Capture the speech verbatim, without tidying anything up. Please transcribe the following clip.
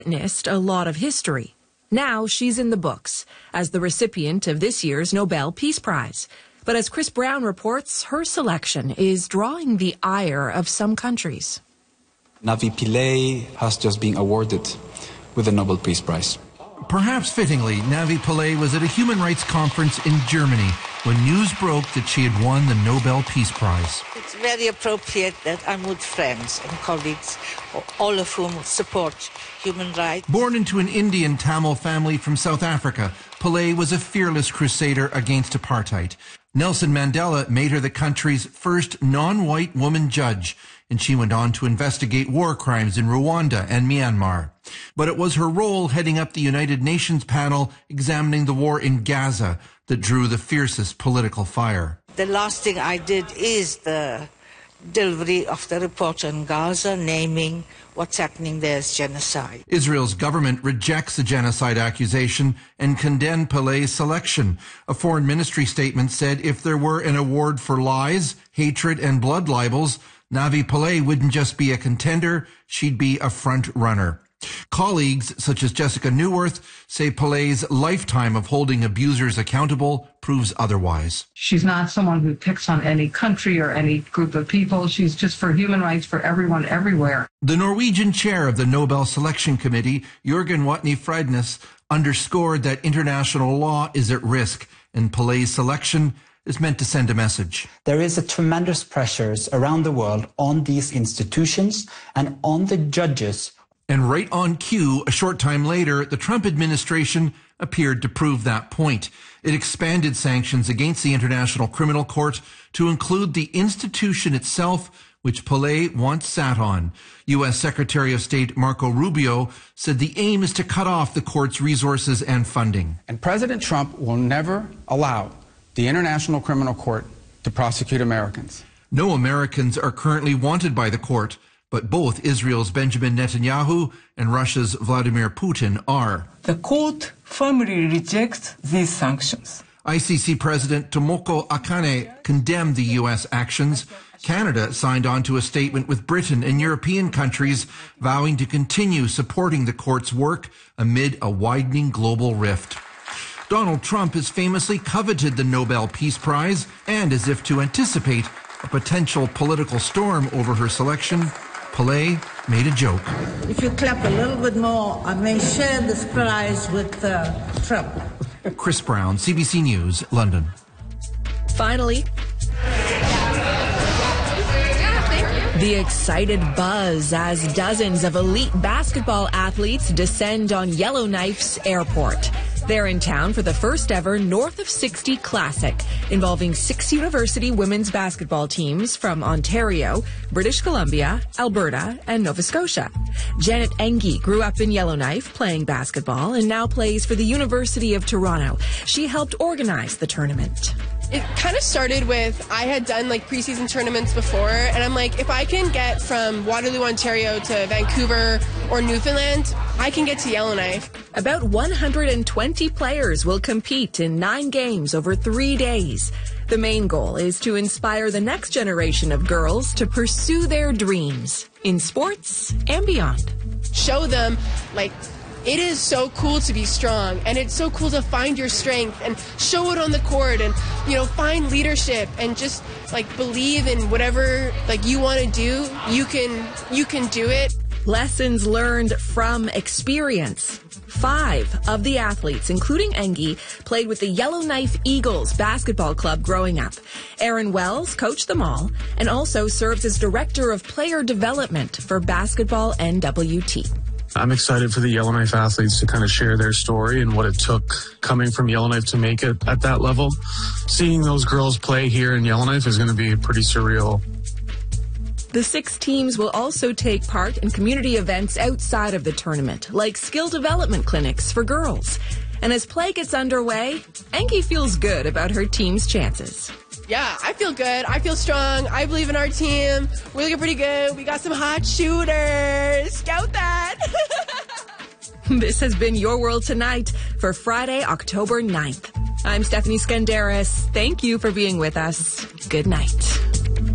witnessed a lot of history. Now she's in the books as the recipient of this year's Nobel Peace Prize. But as Chris Brown reports, her selection is drawing the ire of some countries. Navi Pillay has just been awarded with the Nobel Peace Prize. Perhaps fittingly, Navi Pillay was at a human rights conference in Germany when news broke that she had won the Nobel Peace Prize. It's very appropriate that I'm with friends and colleagues, all of whom support human rights. Born into an Indian Tamil family from South Africa, Pillay was a fearless crusader against apartheid. Nelson Mandela made her the country's first non-white woman judge, and she went on to investigate war crimes in Rwanda and Myanmar. But it was her role heading up the United Nations panel examining the war in Gaza that drew the fiercest political fire. The last thing I did is the delivery of the report on Gaza, naming what's happening there as genocide. Israel's government rejects the genocide accusation and condemned Pillay's selection. A foreign ministry statement said if there were an award for lies, hatred, and blood libels, Navi Pillay wouldn't just be a contender, she'd be a front runner. Colleagues such as Jessica Neuwirth say Pillay's lifetime of holding abusers accountable proves otherwise. She's not someone who picks on any country or any group of people. She's just for human rights for everyone, everywhere. The Norwegian chair of the Nobel Selection Committee, Jørgen Watne Freidnes, underscored that international law is at risk, and Pillay's selection is meant to send a message. There is a tremendous pressures around the world on these institutions and on the judges. And right on cue, a short time later, the Trump administration appeared to prove that point. It expanded sanctions against the International Criminal Court to include the institution itself, which Pillay once sat on. U S Secretary of State Marco Rubio said the aim is to cut off the court's resources and funding. And President Trump will never allow the International Criminal Court to prosecute Americans. No Americans are currently wanted by the court, but both Israel's Benjamin Netanyahu and Russia's Vladimir Putin are. The court firmly rejects these sanctions. I C C President Tomoko Akane condemned the U S actions. Canada signed on to a statement with Britain and European countries vowing to continue supporting the court's work amid a widening global rift. Donald Trump has famously coveted the Nobel Peace Prize, and as if to anticipate a potential political storm over her selection, Pillay made a joke. If you clap a little bit more, I may share this prize with uh, Trump. Chris Brown, C B C News, London. Finally, the excited buzz as dozens of elite basketball athletes descend on Yellowknife's airport. They're in town for the first ever North of sixty Classic, involving six university women's basketball teams from Ontario, British Columbia, Alberta, and Nova Scotia. Janet Engie grew up in Yellowknife playing basketball and now plays for the University of Toronto. She helped organize the tournament. It kind of started with, I had done like preseason tournaments before, and I'm like, if I can get from Waterloo, Ontario to Vancouver or Newfoundland, I can get to Yellowknife. About one hundred twenty players will compete in nine games over three days. The main goal is to inspire the next generation of girls to pursue their dreams in sports and beyond. Show them, like, it is so cool to be strong, and it's so cool to find your strength and show it on the court, and, you know, find leadership and just like believe in whatever like you want to do. You can you can do it. Lessons learned from experience. Five of the athletes, including Engie, played with the Yellowknife Eagles basketball club growing up. Aaron Wells coached them all and also serves as director of player development for Basketball N W T. I'm excited for the Yellowknife athletes to kind of share their story and what it took coming from Yellowknife to make it at that level. Seeing those girls play here in Yellowknife is going to be pretty surreal. The six teams will also take part in community events outside of the tournament, like skill development clinics for girls. And as play gets underway, Engie feels good about her team's chances. Yeah, I feel good. I feel strong. I believe in our team. We're looking pretty good. We got some hot shooters. Scout that. This has been Your World Tonight for Friday, October ninth. I'm Stephanie Skandaris. Thank you for being with us. Good night.